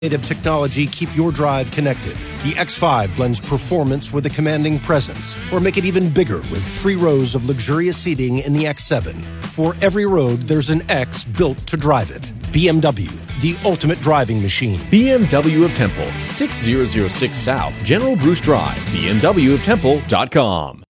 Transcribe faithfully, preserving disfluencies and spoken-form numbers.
Innovative technology keep your drive connected. The X five blends performance with a commanding presence, or make it even bigger with three rows of luxurious seating in the X seven. For every road, there's an X built to drive it. B M W, the ultimate driving machine. B M W of Temple, six thousand six South, General Bruce Drive, B M W of Temple dot com.